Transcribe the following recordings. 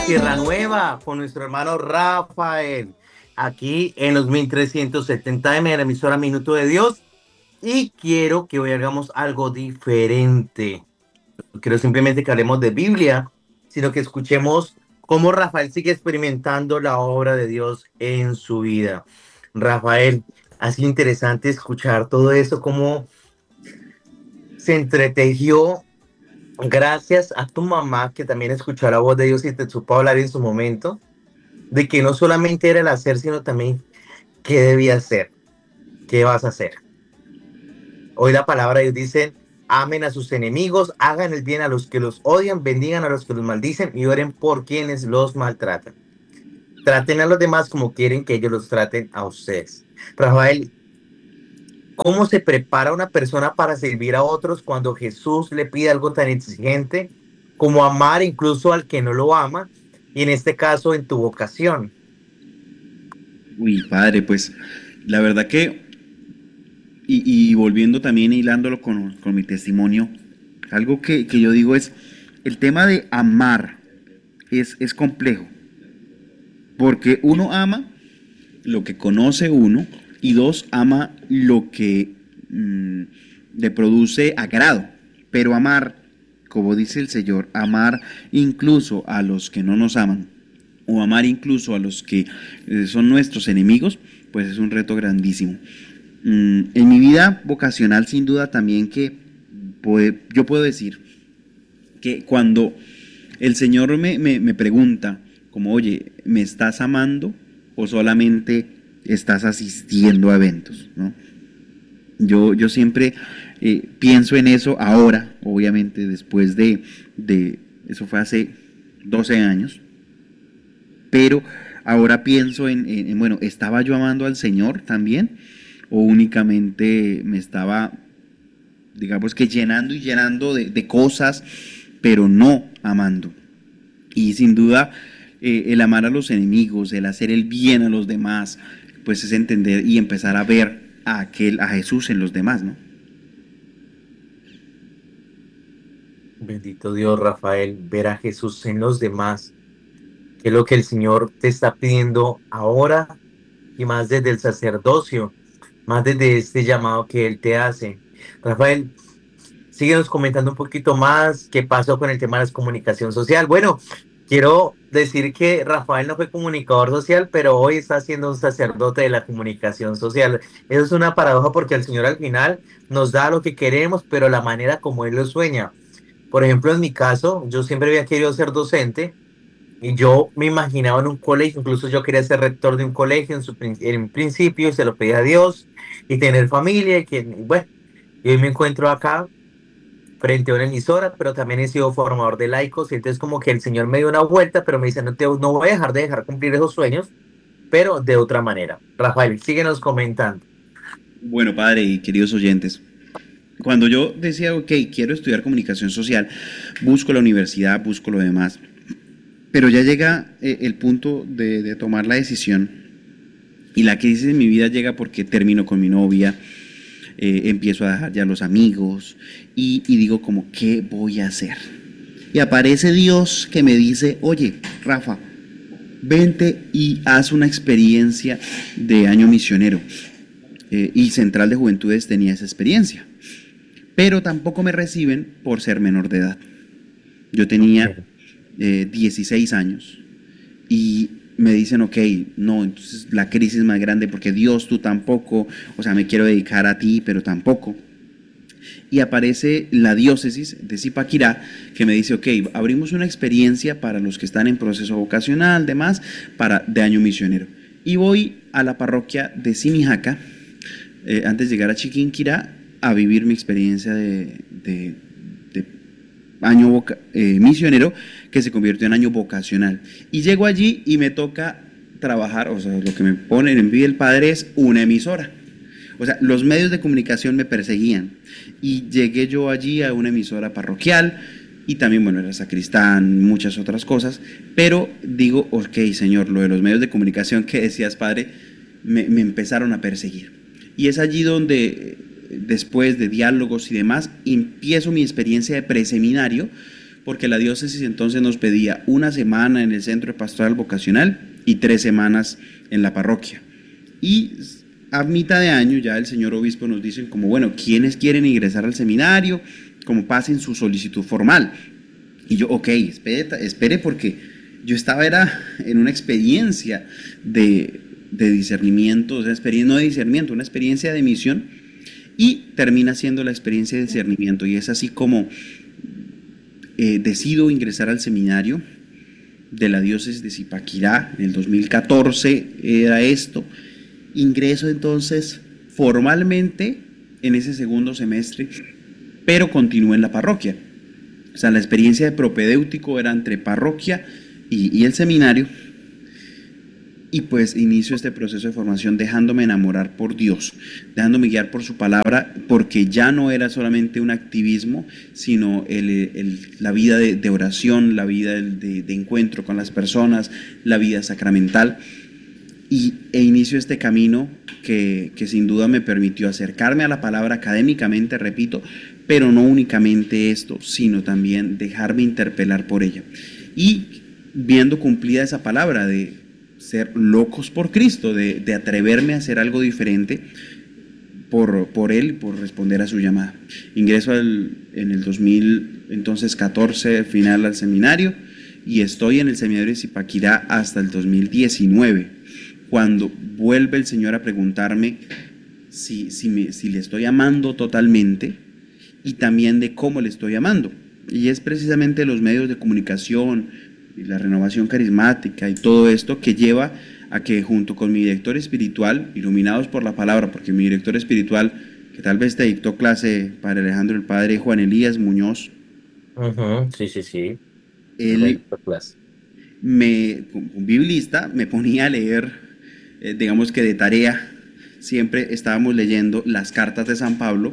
Tierra Nueva con nuestro hermano Rafael, aquí en los 1370M de la emisora Minuto de Dios. Y quiero que hoy hagamos algo diferente. No quiero simplemente que hablemos de Biblia, sino que escuchemos cómo Rafael sigue experimentando la obra de Dios en su vida. Rafael, ha sido interesante escuchar todo eso, cómo se entretejió gracias a tu mamá, que también escuchó la voz de Dios y te supo hablar en su momento, de que no solamente era el hacer, sino también qué debía hacer, qué vas a hacer. Hoy la palabra de Dios dice, amen a sus enemigos, hagan el bien a los que los odian, bendigan a los que los maldicen y oren por quienes los maltratan. Traten a los demás como quieren que ellos los traten a ustedes. Rafael, ¿cómo se prepara una persona para servir a otros cuando Jesús le pide algo tan exigente como amar incluso al que no lo ama? Y en este caso, en tu vocación. Uy, padre, pues la verdad que, y volviendo también, hilándolo con mi testimonio, algo que yo digo es, el tema de amar es complejo, porque uno ama lo que conoce uno, y dos, ama lo que le produce agrado, pero amar, como dice el Señor, amar incluso a los que no nos aman, o amar incluso a los que son nuestros enemigos, pues es un reto grandísimo. En mi vida vocacional, sin duda, también que yo puedo decir que cuando el Señor me pregunta, como, oye, ¿me estás amando o solamente estás asistiendo a eventos? ¿No? Yo siempre pienso en eso ahora, obviamente, después eso fue hace 12 años, pero ahora pienso bueno, ¿estaba yo amando al Señor también? ¿O únicamente me estaba, digamos que llenando y llenando de cosas, pero no amando? Y sin duda, el amar a los enemigos, el hacer el bien a los demás, pues es entender y empezar a ver a Jesús en los demás, ¿no? Bendito Dios, Rafael, ver a Jesús en los demás, que es lo que el Señor te está pidiendo ahora y más desde el sacerdocio, más desde este llamado que Él te hace. Rafael, síguenos comentando un poquito más qué pasó con el tema de la comunicación social. Bueno, quiero decir que Rafael no fue comunicador social, pero hoy está siendo un sacerdote de la comunicación social. Eso es una paradoja porque el Señor al final nos da lo que queremos, pero la manera como Él lo sueña. Por ejemplo, en mi caso, yo siempre había querido ser docente y yo me imaginaba en un colegio, incluso yo quería ser rector de un colegio en principio, y se lo pedí a Dios y tener familia y que, bueno, y hoy me encuentro acá frente a una emisora, pero también he sido formador de laicos y entonces como que el Señor me dio una vuelta, pero me dice, no voy a dejar cumplir esos sueños, pero de otra manera. Rafael, síguenos comentando. Bueno, padre y queridos oyentes, cuando yo decía, ok, quiero estudiar comunicación social, busco la universidad, busco lo demás, pero ya llega el punto de tomar la decisión, y la crisis en mi vida llega porque termino con mi novia, empiezo a dejar ya los amigos y digo como, ¿qué voy a hacer? Y aparece Dios que me dice, oye, Rafa, vente y haz una experiencia de año misionero. Y Central de Juventudes tenía esa experiencia. Pero tampoco me reciben por ser menor de edad. Yo tenía Ok. 16 años y me dicen, ok, no, entonces la crisis es más grande porque Dios, tú tampoco, o sea, me quiero dedicar a ti, pero tampoco. Y aparece la diócesis de Zipaquirá que me dice, ok, abrimos una experiencia para los que están en proceso vocacional, demás, de año misionero. Y voy a la parroquia de Simijaca, antes de llegar a Chiquinquirá, a vivir mi experiencia de año misionero, que se convirtió en año vocacional. Y llego allí y me toca trabajar, o sea, lo que me pone en pie el padre es una emisora. O sea, los medios de comunicación me perseguían. Y llegué yo allí a una emisora parroquial y también, bueno, era sacristán, muchas otras cosas. Pero digo, ok, señor, lo de los medios de comunicación que decías, padre, me empezaron a perseguir. Y es allí donde, después de diálogos y demás, empiezo mi experiencia de preseminario, porque la diócesis entonces nos pedía una semana en el centro de pastoral vocacional y 3 semanas en la parroquia. Y a mitad de año ya el señor obispo nos dice como, bueno, ¿quiénes quieren ingresar al seminario? Como pasen su solicitud formal. Y yo, ok, espere porque yo estaba era en una experiencia de discernimiento, o sea, no de discernimiento, una experiencia de misión, y termina siendo la experiencia de discernimiento. Y es así como decido ingresar al seminario de la diócesis de Zipaquirá, en el 2014 era esto. Ingreso entonces formalmente en ese segundo semestre, pero continúo en la parroquia. O sea, la experiencia de propedéutico era entre parroquia y el seminario, y pues inicio este proceso de formación dejándome enamorar por Dios, dejándome guiar por su palabra, porque ya no era solamente un activismo, sino la vida de oración, la vida de encuentro con las personas, la vida sacramental. E inicio este camino que sin duda me permitió acercarme a la palabra académicamente, repito, pero no únicamente esto, sino también dejarme interpelar por ella. Y viendo cumplida esa palabra de ser locos por Cristo, de atreverme a hacer algo diferente por Él, por responder a su llamada. Ingreso en el 2014 final al seminario, y estoy en el seminario de Zipaquirá hasta el 2019, cuando vuelve el Señor a preguntarme si le estoy amando totalmente, y también de cómo le estoy amando. Y es precisamente los medios de comunicación y la renovación carismática y todo esto que lleva a que, junto con mi director espiritual, iluminados por la palabra, porque mi director espiritual, que tal vez te dictó clase, Padre Alejandro, el Padre Juan Elías Muñoz, Ujú, sí, sí, sí. Él me él dictó clase. un biblista, me ponía a leer, digamos que de tarea, siempre estábamos leyendo las cartas de San Pablo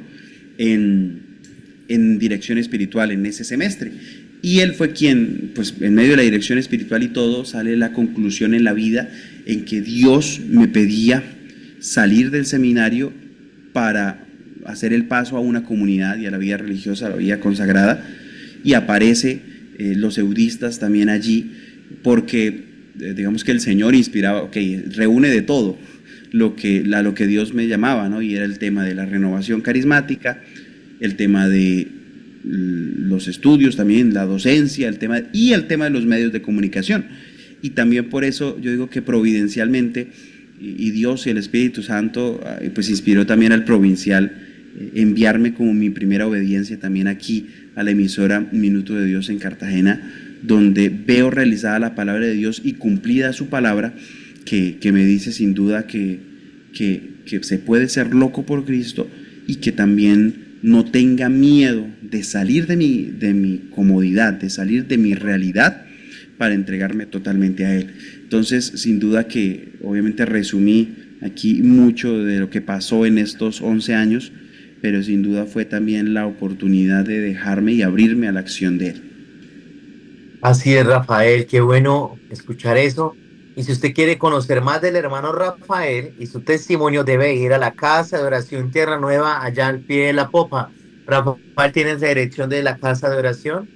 en dirección espiritual en ese semestre. Y él fue quien, pues en medio de la dirección espiritual y todo, sale la conclusión en la vida en que Dios me pedía salir del seminario para hacer el paso a una comunidad y a la vida religiosa, a la vida consagrada. Y aparece los eudistas también allí, porque digamos que el Señor inspiraba, ok, reúne de todo lo que Dios me llamaba, ¿no? Y era el tema de la renovación carismática, el tema de los estudios también, la docencia, y el tema de los medios de comunicación. Y también por eso yo digo que providencialmente, y Dios y el Espíritu Santo pues inspiró también al provincial enviarme como mi primera obediencia también aquí a la emisora Minuto de Dios en Cartagena, donde veo realizada la palabra de Dios y cumplida su palabra, que me dice sin duda que se puede ser loco por Cristo, y que también no tenga miedo de salir de mi comodidad, de salir de mi realidad para entregarme totalmente a Él. Entonces, sin duda que obviamente resumí aquí mucho de lo que pasó en estos 11 años, pero sin duda fue también la oportunidad de dejarme y abrirme a la acción de Él. Así es, Rafael, qué bueno escuchar eso. Y si usted quiere conocer más del hermano Rafael y su testimonio, debe ir a la Casa de Oración Tierra Nueva, allá al pie de la popa. Rafael, ¿tienes la dirección de la Casa de Oración?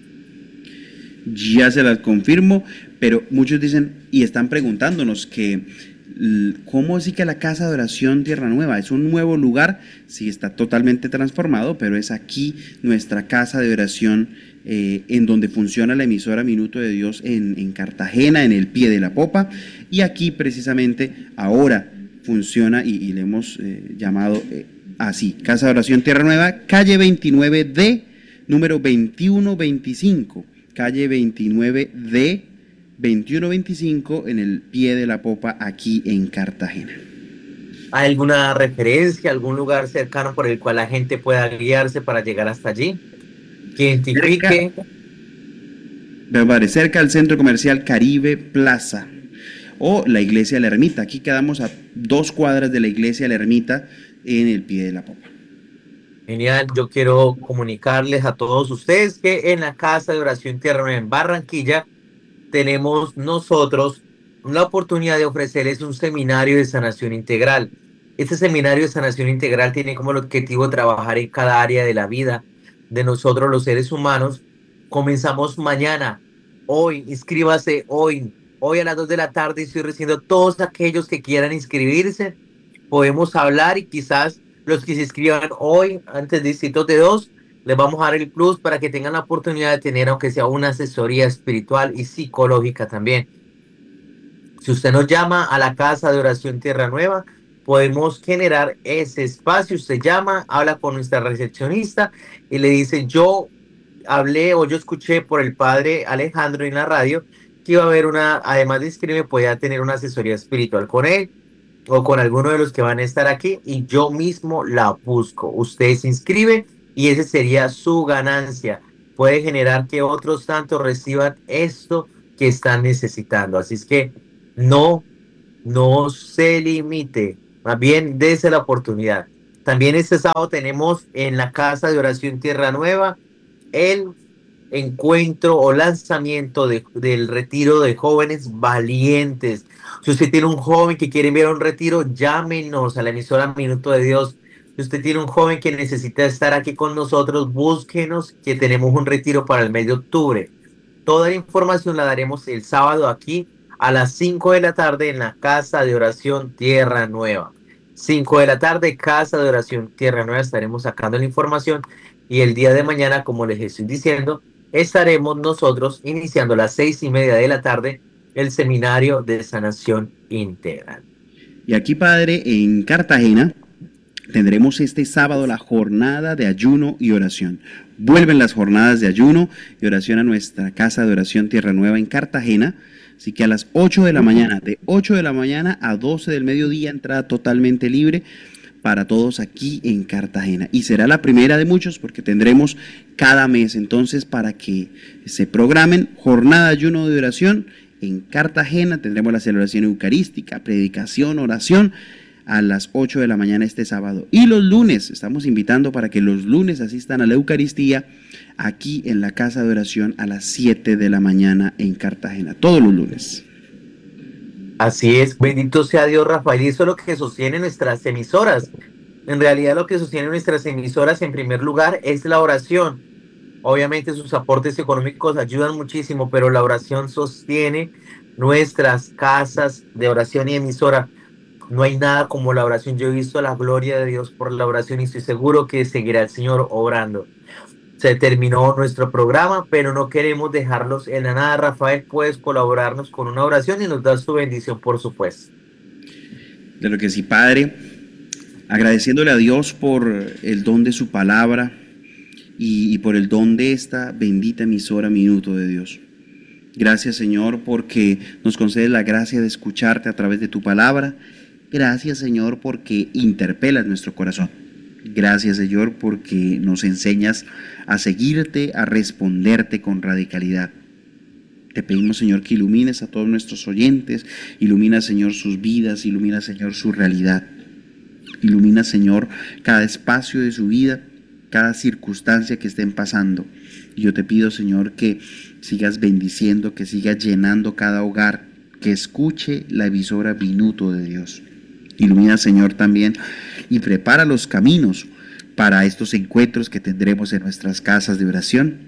Ya se las confirmo, pero muchos dicen y están preguntándonos que cómo así que la Casa de Oración Tierra Nueva es un nuevo lugar. Sí, está totalmente transformado, pero es aquí nuestra casa de oración, en donde funciona la emisora Minuto de Dios en Cartagena, en el pie de la popa, y aquí precisamente ahora funciona, y le hemos llamado así, Casa de Oración Tierra Nueva, calle 29D, número 2125, calle 29D 2125, en el pie de la popa, aquí en Cartagena. ¿Hay alguna referencia, algún lugar cercano por el cual la gente pueda guiarse para llegar hasta allí? Que Cerca, identifique. vale, cerca del centro comercial Caribe Plaza o la iglesia La Ermita. Aquí quedamos a 2 cuadras de la iglesia La Ermita, en el pie de la popa. Genial, yo quiero comunicarles a todos ustedes que en la Casa de Oración Tierra Nueva en Barranquilla tenemos nosotros la oportunidad de ofrecerles un seminario de sanación integral. Este seminario de sanación integral tiene como el objetivo trabajar en cada área de la vida de nosotros los seres humanos, Comenzamos mañana. Hoy, inscríbase hoy. Hoy a las 2 de la tarde estoy recibiendo todos aquellos que quieran inscribirse. Podemos hablar y quizás los que se inscriban hoy, antes de Distritos de 2, les vamos a dar el plus para que tengan la oportunidad de tener, aunque sea una asesoría espiritual y psicológica también. Si usted nos llama a la casa de oración Tierra Nueva, podemos generar ese espacio. Usted llama, habla con nuestra recepcionista y le dice, yo hablé o yo escuché por el padre Alejandro en la radio que iba a haber una, además de inscribirme, podía tener una asesoría espiritual con él o con alguno de los que van a estar aquí y yo mismo la busco. Usted se inscribe y ese sería su ganancia. Puede generar que otros tantos reciban esto que están necesitando. Así es que no, no se limite. Más bien, dése la oportunidad. También este sábado tenemos en la Casa de Oración Tierra Nueva el encuentro o lanzamiento del retiro de jóvenes valientes. Si usted tiene un joven que quiere enviar a un retiro, llámenos a la emisora Minuto de Dios. Si usted tiene un joven que necesita estar aquí con nosotros, búsquenos que tenemos un retiro para el mes de octubre. Toda la información la daremos el sábado aquí a las 5 de la tarde en la Casa de Oración Tierra Nueva. 5 de la tarde, Casa de Oración Tierra Nueva, estaremos sacando la información y el día de mañana, como les estoy diciendo, estaremos nosotros iniciando a las 6:30 de la tarde el seminario de sanación integral. Y aquí, Padre, en Cartagena, tendremos este sábado la jornada de ayuno y oración. Vuelven las jornadas de ayuno y oración a nuestra casa de oración Tierra Nueva en Cartagena. Así que a las 8 de la mañana, de 8 de la mañana a 12 del mediodía, entrada totalmente libre para todos aquí en Cartagena. Y será la primera de muchos porque tendremos cada mes. Entonces, para que se programen, jornada de ayuno de oración en Cartagena, tendremos la celebración eucarística, predicación, oración a las 8 de la mañana este sábado. Y los lunes, estamos invitando para que los lunes asistan a la Eucaristía aquí en la Casa de Oración a las 7 de la mañana en Cartagena, todos los lunes. Así es, bendito sea Dios, Rafael, y eso es lo que sostiene nuestras emisoras. En realidad lo que sostiene nuestras emisoras en primer lugar es la oración. Obviamente sus aportes económicos ayudan muchísimo, pero la oración sostiene nuestras casas de oración y emisora. No hay nada como la oración. Yo he visto la gloria de Dios por la oración y estoy seguro que seguirá el Señor obrando. Se terminó nuestro programa, pero no queremos dejarlos en la nada. Rafael, puedes colaborarnos con una oración y nos das tu bendición, por supuesto. De lo que sí, Padre, agradeciéndole a Dios por el don de su palabra y por el don de esta bendita emisora Minuto de Dios. Gracias, Señor, porque nos concedes la gracia de escucharte a través de tu palabra. Gracias, Señor, porque interpelas nuestro corazón. Gracias, Señor, porque nos enseñas a seguirte, a responderte con radicalidad. Te pedimos, Señor, que ilumines a todos nuestros oyentes, ilumina, Señor, sus vidas, ilumina, Señor, su realidad. Ilumina, Señor, cada espacio de su vida, cada circunstancia que estén pasando. Y yo te pido, Señor, que sigas bendiciendo, que sigas llenando cada hogar, que escuche la emisora Minuto de Dios. Ilumina, Señor, también y prepara los caminos para estos encuentros que tendremos en nuestras casas de oración.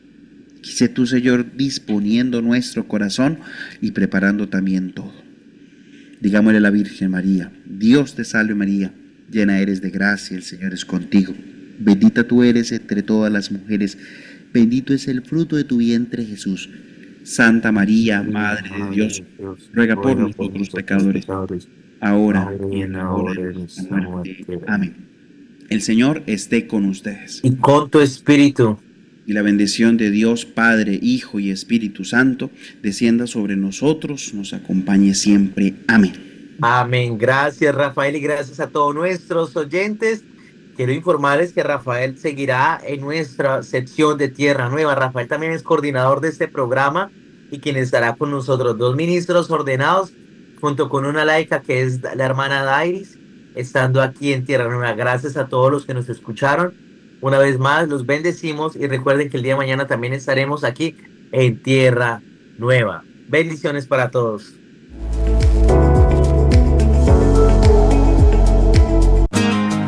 Quise tú, Señor, disponiendo nuestro corazón y preparando también todo. Digámosle a la Virgen María: Dios te salve María, llena eres de gracia, el Señor es contigo. Bendita tú eres entre todas las mujeres, bendito es el fruto de tu vientre Jesús. Santa María, Madre de Dios, ruega por nosotros pecadores, ahora y en la hora de nuestra muerte. Amén. El Señor esté con ustedes. Y con tu espíritu. Y la bendición de Dios, Padre, Hijo y Espíritu Santo, descienda sobre nosotros, nos acompañe siempre. Amén. Amén. Gracias, Rafael, y gracias a todos nuestros oyentes. Quiero informarles que Rafael seguirá en nuestra sección de Tierra Nueva. Rafael también es coordinador de este programa y quien estará con nosotros, 2 ministros ordenados, junto con una laica que es la hermana Dairis, estando aquí en Tierra Nueva. Gracias a todos los que nos escucharon. Una vez más, los bendecimos y recuerden que el día de mañana también estaremos aquí en Tierra Nueva. Bendiciones para todos.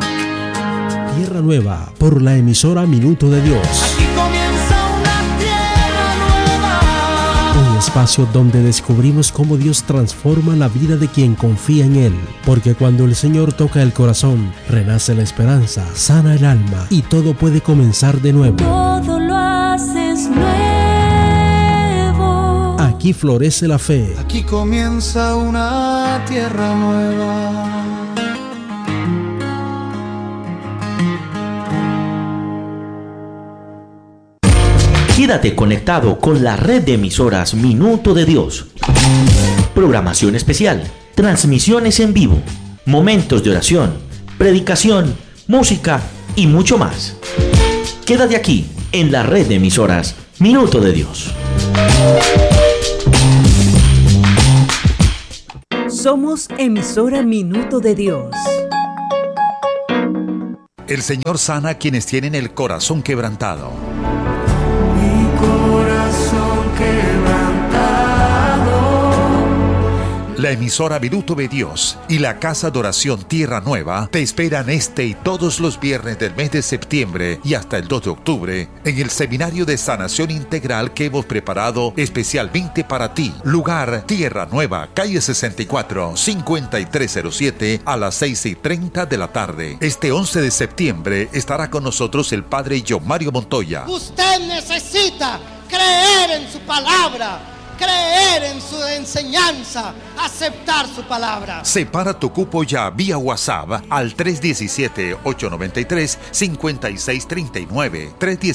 Tierra Nueva por la emisora Minuto de Dios. Aquí comienza una tierra. espacio donde descubrimos cómo Dios transforma la vida de quien confía en Él. Porque cuando el Señor toca el corazón, renace la esperanza, sana el alma y todo puede comenzar de nuevo. Todo lo haces nuevo. Aquí florece la fe. Aquí comienza una tierra nueva. Quédate conectado con la red de emisoras Minuto de Dios. Programación especial, transmisiones en vivo, momentos de oración, predicación, música y mucho más. Quédate aquí en la red de emisoras Minuto de Dios. Somos emisora Minuto de Dios. El Señor sana a quienes tienen el corazón quebrantado. Mi corazón quebrantado. La emisora Minuto de Dios y la Casa de Oración Tierra Nueva te esperan este y todos los viernes del mes de septiembre y hasta el 2 de octubre en el Seminario de Sanación Integral que hemos preparado especialmente para ti. Lugar Tierra Nueva, calle 64, 5307 a las 6:30 de la tarde. Este 11 de septiembre estará con nosotros el Padre John Mario Montoya. Usted necesita creer en su palabra, creer en su enseñanza, aceptar su palabra. Separa tu cupo ya vía WhatsApp al 317-893-5639.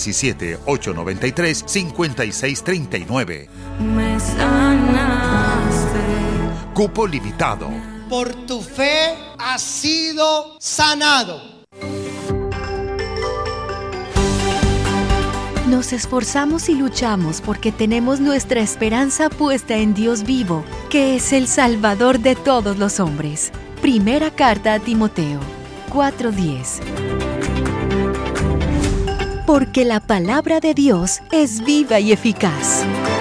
317-893-5639. Me sanaste. Cupo limitado. Por tu fe has sido sanado. Nos esforzamos y luchamos porque tenemos nuestra esperanza puesta en Dios vivo, que es el Salvador de todos los hombres. Primera carta a Timoteo 4:10. Porque la palabra de Dios es viva y eficaz.